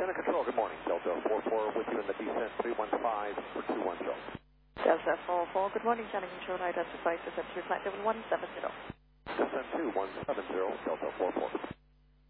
Center Control, good morning. Delta 44 with you in the descent 315 for 210. Delta 44, good morning. Center Control, identified descent to flight level 170. Descent 2170, Delta 44.